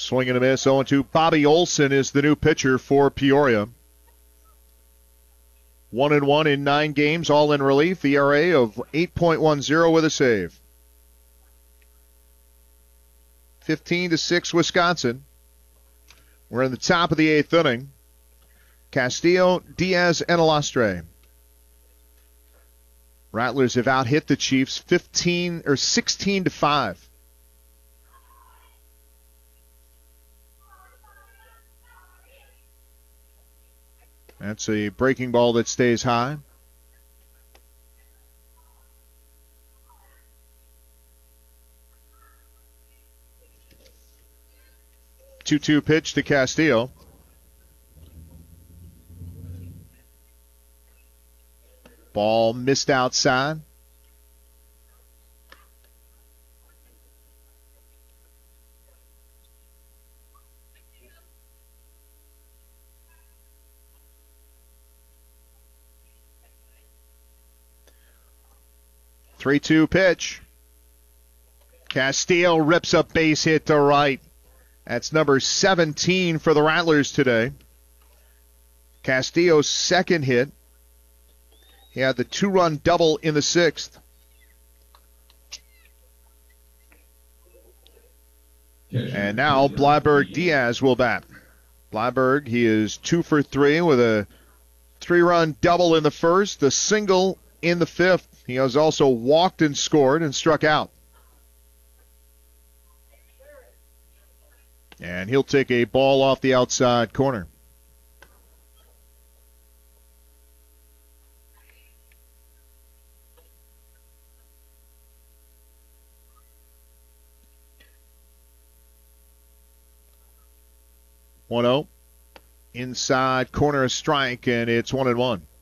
Swing and a miss, 0-2. Bobby Olson is the new pitcher for Peoria. 1-1 in 9 games, all in relief. ERA of 8.10 with a save. 15-6 Wisconsin. We're in the top of the 8th inning. Castillo, Diaz, and Alastre. Rattlers have out-hit the Chiefs 16-5. That's a breaking ball that stays high. Two-two pitch to Castillo. Ball missed outside. Three-two pitch. Castillo rips a base hit to right. That's number 17 for the Rattlers today. Castillo's second hit. He had the 2-run double in the 6th. And now Blyberg Diaz will bat. Blyberg, he is 2 for 3 with a 3-run double in the 1st, a single in the 5th. He has also walked and scored and struck out. And he'll take a ball off the outside corner. One zero. Inside corner, a strike, and it's 1-1.